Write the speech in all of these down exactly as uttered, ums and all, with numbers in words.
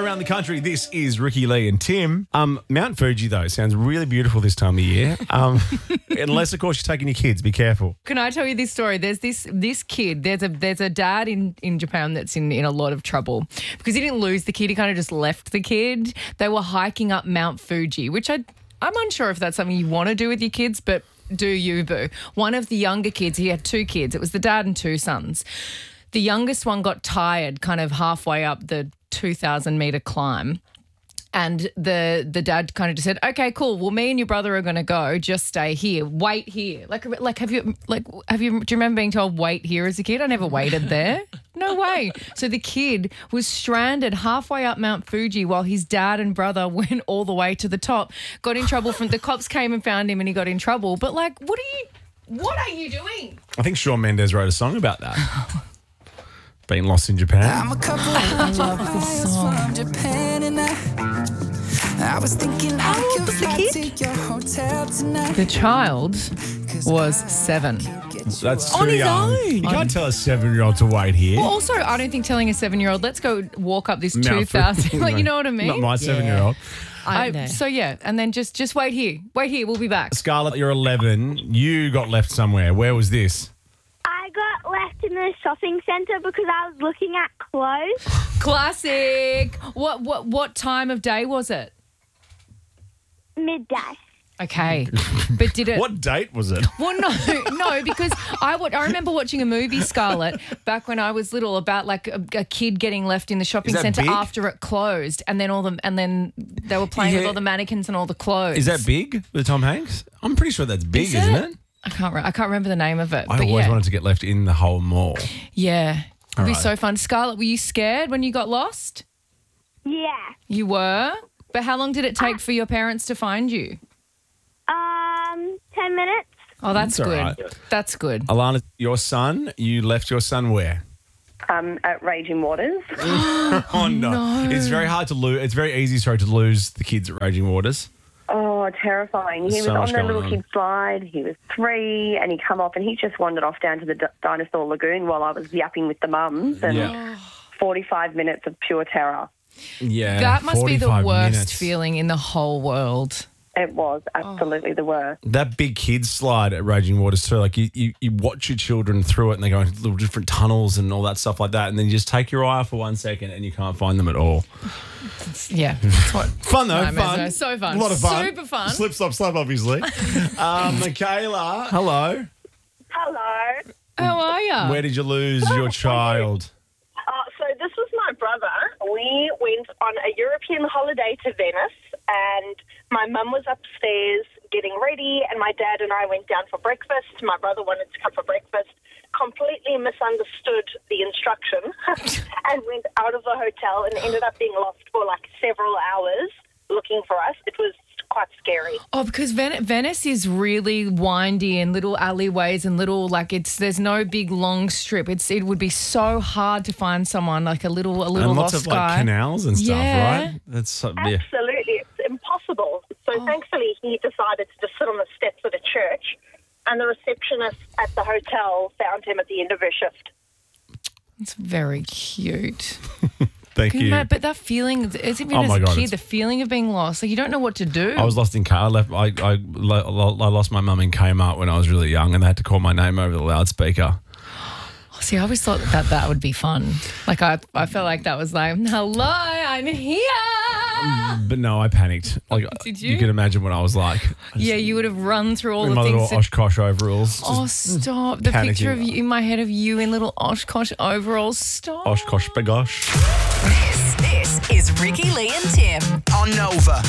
around the country. This is Ricky Lee and Tim. Um, Mount Fuji, though, sounds really beautiful this time of year. Um, unless, of course, you're taking your kids. Be careful. Can I tell you this story? There's this this kid. There's a there's a dad in, in Japan that's in, in a lot of trouble because he didn't lose the kid. He kind of just left the kid. They were hiking up Mount Fuji, which I I'm unsure if that's something you want to do with your kids, but do you, boo? One of the younger kids, he had two kids. It was the dad and two sons. The youngest one got tired kind of halfway up the two thousand metre climb. And the the dad kind of just said, okay, cool. Well, me and your brother are going to go. Just stay here. Wait here. Like, like have you, like, have you, do you remember being told wait here as a kid? I never waited there. No way. So the kid was stranded halfway up Mount Fuji while his dad and brother went all the way to the top, got in trouble from, the cops came and found him and he got in trouble. But like, what are you, what are you doing? I think Shawn Mendes wrote a song about that. Being lost in Japan. I'm a couple I love this song. from Japan and I, I was thinking How I old could was the fly kid? to your hotel tonight. The child was seven. That's On too his young. own. You can't tell a seven-year-old to wait here. Well, also, I don't think telling a seven-year-old, let's go walk up this Mount two thousand, Fuji. like, you know what I mean? Not my seven-year-old. I, know. so, yeah, and then just just wait here. Wait here, we'll be back. Scarlett, you're eleven. You got left somewhere. Where was this? I got left in the shopping centre because I was looking at clothes. Classic. What what what time of day was it? Midday. Okay. But did it... What date was it? Well, no, no, because I, wa- I remember watching a movie, Scarlett, back when I was little, about like a, a kid getting left in the shopping Is that centre big? after it closed, and then all the and then they were playing with Yeah. all the mannequins and all the clothes. Is that big with Tom Hanks? I'm pretty sure that's big, Is isn't it? it? I can't. Re- I can't remember the name of it. I but always yeah. wanted to get left in the whole mall. Yeah, it'd be right. so fun. Scarlett, were you scared when you got lost? Yeah. You were, but how long did it take for your parents to find you? Um, ten minutes. Oh, that's That's all good. right. That's good. Alana, your son, you left your son where? um, at Raging Waters. Oh, no. It's very hard to lose. It's very easy, sorry, to lose the kids at Raging Waters. Oh, terrifying. He There's was so on much the going little on. kid slide. He was three and he come off and he just wandered off down to the D- dinosaur lagoon while I was yapping with the mums and Yeah. forty-five minutes of pure terror. Yeah. That must be the forty-five worst minutes. feeling in the whole world. It was absolutely the worst. That big kids slide at Raging Waters too. Like you, you, you watch your children through it and they go into little different tunnels and all that stuff like that, and then you just take your eye off for one second and you can't find them at all. Yeah. That's what, Fun though, No, fun. no, so fun. A lot of fun. Super fun. Slip, slop, slap, obviously. um, Michaela, hello. Hello. how are you? Where did you lose your child? Uh, so this was my brother. We went on a European holiday to Venice, and my mum was upstairs getting ready, and my dad and I went down for breakfast. My brother wanted to come for breakfast, completely misunderstood the instruction, and went out of the hotel and ended up being lost for like several hours looking for us. It was quite scary. Oh, because Ven- Venice is really windy and little alleyways and little, like, it's there's no big long strip. It's It would be so hard to find someone, like a little a little And lots lost of like guy. canals and stuff, Yeah. right? That's so, yeah. Absolutely. It's impossible. So thankfully he decided to just sit on the steps of the church, and the receptionist at the hotel found him at the end of her shift. It's very cute. Thank Can you you. imagine- but that feeling, as even Oh as my a God, kid, it's- the feeling of being lost, like you don't know what to do. I was lost in car. I left. I, I, I lost my mum in Kmart when I was really young, and they had to call my name over the loudspeaker. See, I always thought that that would be fun. Like I, I felt like that was like, hello, I'm here. But no, I panicked. Like Did You you? can imagine what I was like. I just- Yeah, you would have run through all in the my little things. that- Oshkosh overalls. Oh, Just stop. The panicking. picture of you in my head of you in little Oshkosh overalls. Stop. Oshkosh bagosh. This, this is Ricky Lee and Tim on Nova.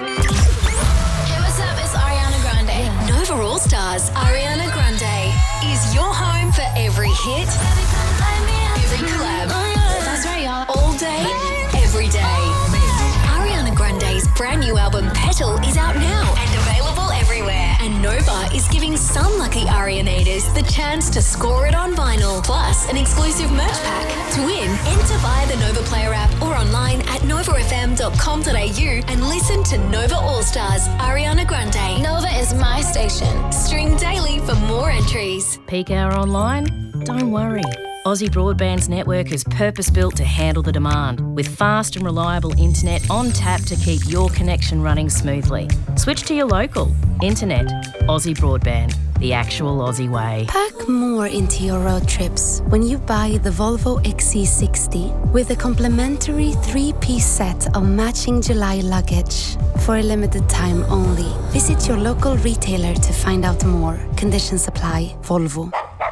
Hey, what's up? It's Ariana Grande. Nova All Stars, Ariana Grande is your home for every hit, every collab. That's right, y'all. All day, every day. Ariana Grande's brand new album, Petal, is out now and available everywhere. And Nova is giving some lucky Arianators the chance to score it on vinyl, plus an exclusive merch pack. To win, enter via the Nova Player app or online at nova f m dot com dot a u and listen to Nova All Stars, Ariana Grande. Nova is my station. Stream daily for more entries. Peak hour online? Don't worry. Aussie Broadband's network is purpose-built to handle the demand, with fast and reliable internet on tap to keep your connection running smoothly. Switch to your local. Internet. Aussie Broadband. The actual Aussie way. Pack more into your road trips when you buy the Volvo X C sixty with a complimentary three-piece set of matching July luggage. For a limited time only. Visit your local retailer to find out more. Conditions apply. Volvo.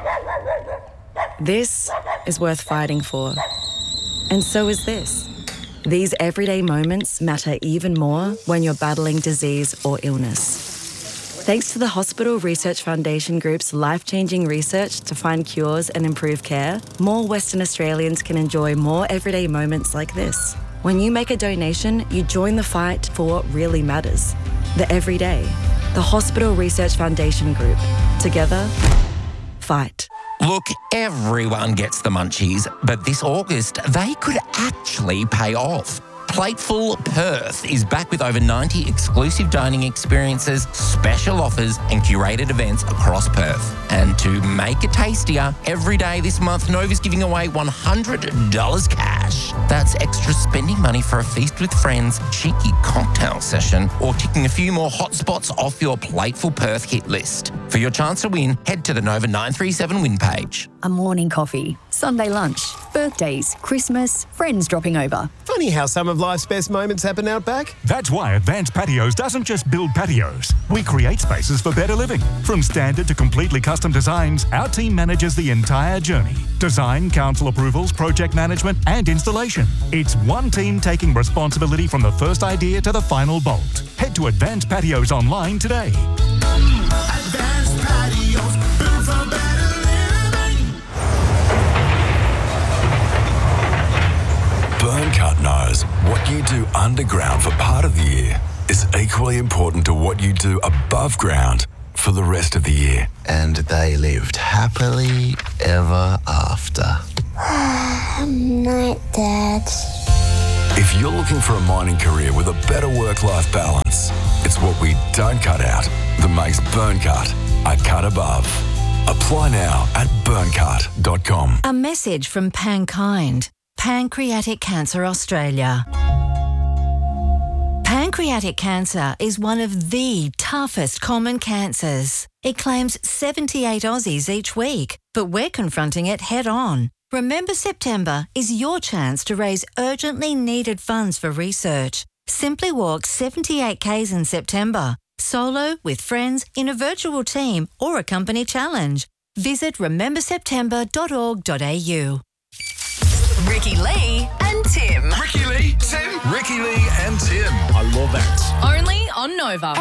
This is worth fighting for. And so is this. These everyday moments matter even more when you're battling disease or illness. Thanks to the Hospital Research Foundation Group's life-changing research to find cures and improve care, more Western Australians can enjoy more everyday moments like this. When you make a donation, you join the fight for what really matters. The everyday. The Hospital Research Foundation Group. Together, fight. Look, everyone gets the munchies, but this August, they could actually pay off. Plateful Perth is back with over ninety exclusive dining experiences, special offers and curated events across Perth. And to make it tastier, every day this month, Nova's giving away one hundred dollars cash. That's extra spending money for a feast with friends, cheeky cocktail session, or ticking a few more hot spots off your Plateful Perth hit list. For your chance to win, head to the Nova nine three seven win page. A morning coffee, Sunday lunch, birthdays, Christmas, friends dropping over. Funny how some of life's best moments happen out back. That's why Advanced Patios doesn't just build patios. We create spaces for better living. From standard to completely custom designs, our team manages the entire journey. Design, council approvals, project management and installation. It's one team taking responsibility from the first idea to the final bolt. Head to Advanced Patios online today. Advanced Patios, built for better living. Burncut knows what you do underground for part of the year is equally important to what you do above ground for the rest of the year. And they lived happily ever after. Night, Dad. If you're looking for a mining career with a better work-life balance, it's what we don't cut out that makes Burncut a cut above. Apply now at burncut dot com. A message from Pankind, Pancreatic Cancer Australia. Pancreatic cancer is one of the toughest common cancers. It claims seventy-eight Aussies each week, but we're confronting it head on. Remember September is your chance to raise urgently needed funds for research. Simply walk seventy-eight kays in September, solo, with friends, in a virtual team or a company challenge. Visit remember september dot org dot a u. Ricky Lee and Tim. Ricky Lee, Tim. Ricky Lee and Tim. I love that. Only on Nova.